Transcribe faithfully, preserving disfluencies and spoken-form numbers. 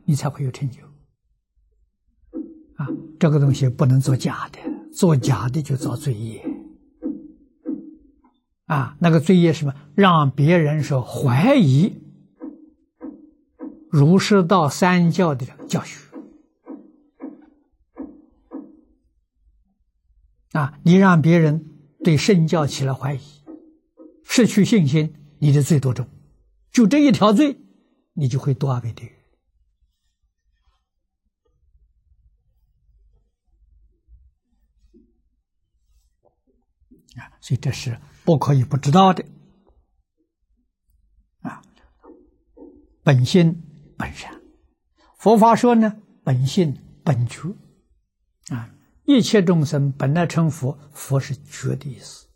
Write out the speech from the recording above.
你才会有成就。啊，这个东西不能做假的，做假的就造罪业。啊，那个罪业是什么？让别人说怀疑儒释道三教的教学。啊，你让别人对圣教起了怀疑，失去信心，你的罪多重？就这一条罪，你就会堕二倍地狱。啊，所以这是不可以不知道的。啊，本性本善，佛法说呢，本性本觉。啊，一切众生本来成佛，佛是觉的意思。